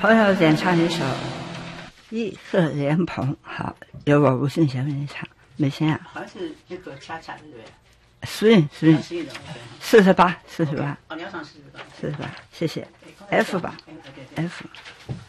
朋友点唱一首《一色莲蓬》，好，由我吴俊贤为你唱，美心啊， 好像是那个恰恰的对不对 ？swing 48， 哦，你要唱48， 谢谢 ，F 吧 ，F。